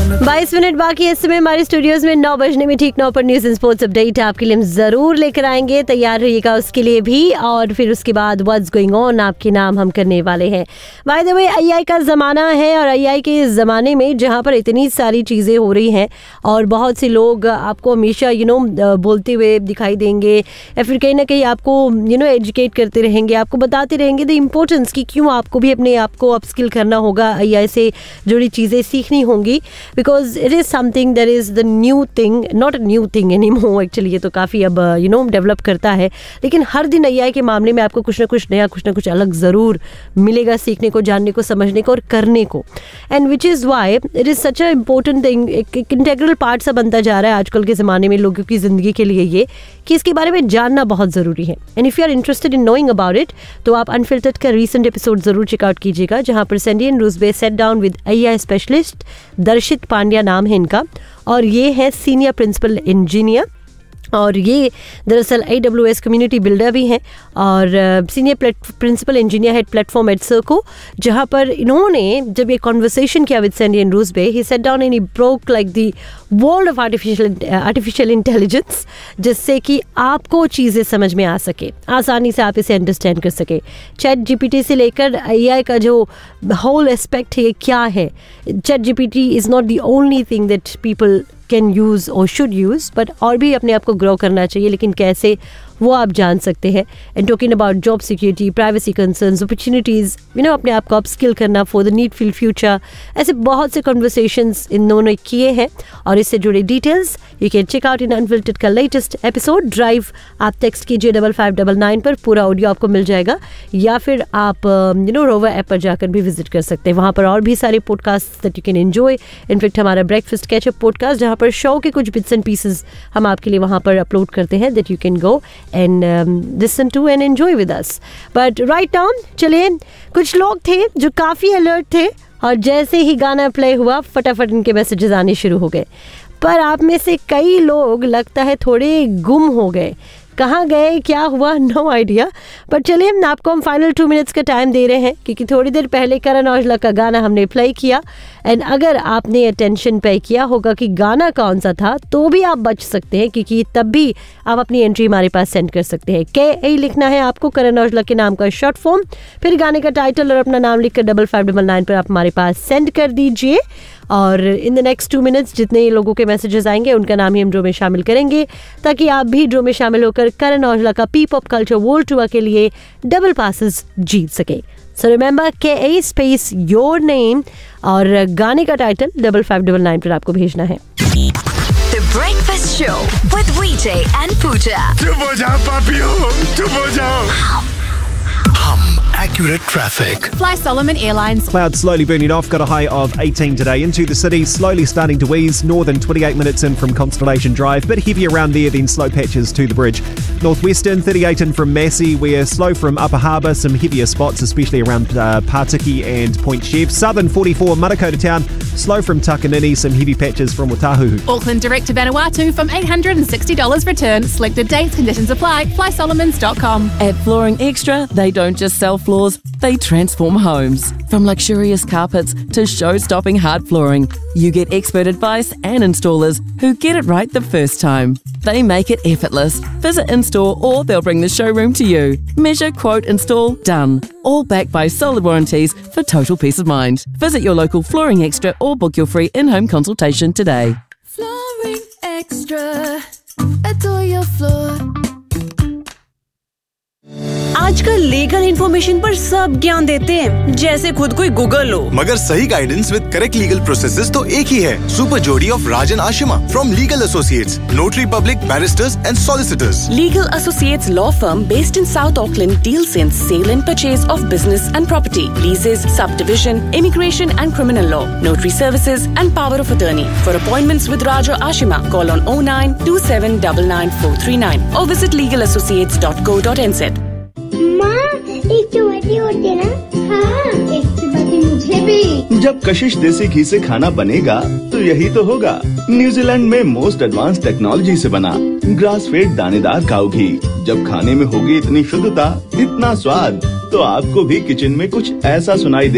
22 minute बाकी है इस समय हमारे स्टूडियोज में 9 बजने में ठीक 9 पर न्यूज एंड स्पोर्ट्स अपडेट आपके लिए हम जरूर लेकर आएंगे। तैयार रहिएगा उसके लिए भी, और फिर उसके बाद व्हाट्स गोइंग ऑन आपके नाम हम करने वाले हैं। बाय द वे AI का ज़माना है, और AI के ज़माने में जहाँ पर इतनी सारी चीज़ें हो रही हैं और बहुत से लोग आपको हमेशा बोलते हुए दिखाई देंगे, या फिर कहीं ना कहीं आपको एजुकेट करते रहेंगे, आपको बताते रहेंगे द इम्पोर्टेंस कि क्यों आपको भी अपने आप को अपस्किल करना होगा, AI से जुड़ी चीज़ें सीखनी होंगी, because it is something that is the new thing, not a new thing any more actually. ये तो काफ़ी अब डेवलप करता है, लेकिन हर दिन AI के मामले में आपको कुछ ना कुछ नया, कुछ ना कुछ अलग ज़रूर मिलेगा सीखने को, जानने को, समझने को और करने को। And which is why it is such a important thing, एक इंटेग्रल पार्ट सा बनता जा रहा है आजकल के ज़माने में लोगों की ज़िंदगी के लिए, ये कि इसके बारे में जानना बहुत ज़रूरी है। And if you are interested in knowing about it, तो आप अनफिल्टर्ड का रीसेंट एपिसोड ज़रूर चेकआउट कीजिएगा, जहाँ पर Sandy and रूसबे set down with AI specialist दर्शित पांड्या नाम है इनका, और ये है सीनियर प्रिंसिपल इंजीनियर, और ये दरअसल AWS कम्युनिटी बिल्डर भी हैं, और सीनियर प्रिंसिपल इंजीनियर है प्लेटफॉर्म एट सर्को, जहाँ पर इन्होंने जब ये कॉन्वर्सेशन किया with Sandy and रूसबे, he set down and he broke like the world of artificial intelligence, जिससे कि आपको चीज़ें समझ में आ सके, आसानी से आप इसे अंडरस्टैंड कर सके। ChatGPT से लेकर AI का जो होल एस्पेक्ट है, ये क्या है। ChatGPT is not the only thing that people can use और शुड यूज़, बट और भी अपने आप को ग्रो करना चाहिए, लेकिन कैसे वो आप जान सकते हैं। And talking about job security, privacy concerns, opportunities, अपने आप को अपस्किल करना फॉर द नीडफुल फ्यूचर, ऐसे बहुत से कन्वर्सेशंस इन्होंने किए हैं, और इससे जुड़े details you can check out in unfiltered का लेटेस्ट एपिसोड। ड्राइव आप टेक्स्ट कीजिए 5599 पर, पूरा ऑडियो आपको मिल जाएगा, या फिर आप रोवर ऐप पर जाकर भी विजिट कर सकते हैं। वहाँ पर और भी सारे podcast that you can enjoy. In fact हमारा ब्रेकफास्ट कैचअप पॉडकास्ट, जहाँ पर शो के कुछ बिट्स एंड पीसेस हम आपके लिए वहाँ पर अपलोड करते हैं, that you can go and listen to and enjoy with us. But right now, चलिए, कुछ लोग थे जो काफ़ी अलर्ट थे, और जैसे ही गाना प्ले हुआ फटाफट इनके मैसेजेस आने शुरू हो गए। पर आप में से कई लोग लगता है थोड़े गुम हो गए, कहाँ गए, क्या हुआ, नो आइडिया। बट चलिए, आपको हम फाइनल 2 मिनट्स का टाइम दे रहे हैं, क्योंकि थोड़ी देर पहले करण औजला का गाना हमने प्ले किया, एंड अगर आपने अटेंशन पे किया होगा कि गाना कौन सा था, तो भी आप बच सकते हैं, क्योंकि तब भी आप अपनी एंट्री हमारे पास सेंड कर सकते हैं। KA लिखना है आपको, करण औजला के नाम का शॉर्ट फॉर्म, फिर गाने का टाइटल और अपना नाम लिखकर 5599 पर आप हमारे पास सेंड कर दीजिए। और इन द नेक्स्ट 2 मिनट्स जितने लोगों के मैसेजेस आएंगे, उनका नाम ही हम ड्रो में शामिल करेंगे, ताकि आप भी ड्रो में शामिल होकर करण औजला का P-pop कल्चर वर्ल्ड टूर के लिए डबल पासेस जीत सके। So remember, KA space your name और गाने का टाइटल 5599 पर आपको भेजना है। The Breakfast Show with VJ and Pooja. चुप हो जाओ पापियों, चुप हो जाओ। Accurate traffic. Fly Solomon Airlines. Clouds slowly burning off, got a high of 18 today. Into the city, slowly starting to ease. Northern 28 minutes in from Constellation Drive. Bit heavy around there, then slow patches to the bridge. Northwestern 38 in from Massey. We're slow from Upper Harbour. Some heavier spots, especially around Partiki and Point Chev. Southern 44, Matakota Town. Slow from Takanini. Some heavy patches from Watahu. Auckland direct to Vanuatu from $860 return. Selected dates, conditions apply. FlySolomons.com. At Flooring Extra, they don't just sell floors, they transform homes. From luxurious carpets to show-stopping hard flooring, you get expert advice and installers who get it right the first time. They make it effortless. Visit in-store or they'll bring the showroom to you. Measure, quote, install, done. All backed by solid warranties for total peace of mind. Visit your local Flooring Extra or book your free in-home consultation today. Flooring Extra. Adore your floor. आजकल legal information पर सब ज्ञान देते हैं, जैसे खुद कोई Google हो। मगर सही guidance with correct legal processes तो एक ही है। सुपर जोड़ी of Rajan Ashima from legal associates, notary public, barrister's and solicitors. Legal Associates Law Firm based in South Auckland deals in sale and purchase of business and property, leases, subdivision, immigration and criminal law, notary services and power of attorney. For appointments with Raja Ashima, call on 0927999439 or visit legalassociates.co.nz. माँ, एक चपाती और देना। हाँ, एक चपाती मुझे भी। जब कशिश देसी घी से खाना बनेगा तो यही तो होगा। न्यूजीलैंड में मोस्ट एडवांस टेक्नोलॉजी से बना ग्रास फेड दानेदार काऊ घी। जब खाने में होगी इतनी शुद्धता, इतना स्वाद, तो आपको भी किचन में कुछ ऐसा सुनाई दे।